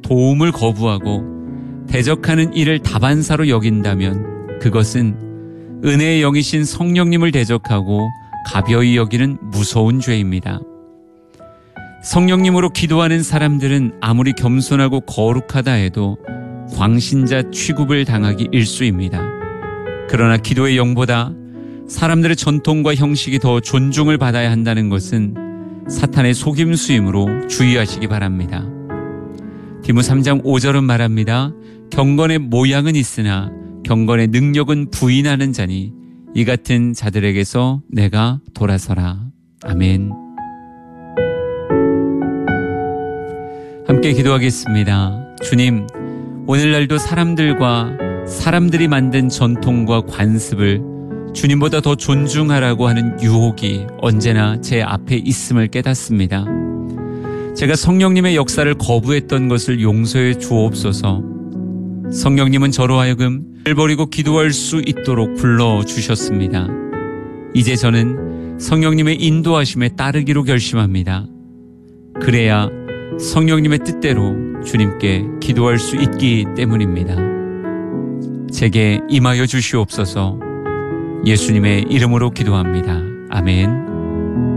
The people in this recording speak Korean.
도움을 거부하고 대적하는 이를 다반사로 여긴다면 그것은 은혜의 영이신 성령님을 대적하고 가벼이 여기는 무서운 죄입니다. 성령님으로 기도하는 사람들은 아무리 겸손하고 거룩하다 해도 광신자 취급을 당하기 일쑤입니다. 그러나 기도의 영보다 사람들의 전통과 형식이 더 존중을 받아야 한다는 것은 사탄의 속임수이므로 주의하시기 바랍니다. 디모 3장 5절은 말합니다. 경건의 모양은 있으나 경건의 능력은 부인하는 자니 이 같은 자들에게서 내가 돌아서라. 아멘. 함께 기도하겠습니다. 주님, 오늘날도 사람들이 만든 전통과 관습을 주님보다 더 존중하라고 하는 유혹이 언제나 제 앞에 있음을 깨닫습니다. 제가 성령님의 역사를 거부했던 것을 용서해 주옵소서. 성령님은 저로 하여금 죄를 버리고 기도할 수 있도록 불러주셨습니다. 이제 저는 성령님의 인도하심에 따르기로 결심합니다. 그래야 성령님의 뜻대로 주님께 기도할 수 있기 때문입니다. 제게 임하여 주시옵소서. 예수님의 이름으로 기도합니다. 아멘.